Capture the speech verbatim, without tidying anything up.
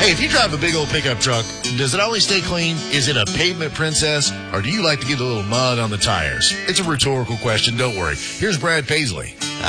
Hey, if you drive a big old pickup truck, does it always stay clean? Is it a pavement princess, or do you like to get a little mud on the tires? It's a rhetorical question, don't worry. Here's Brad Paisley.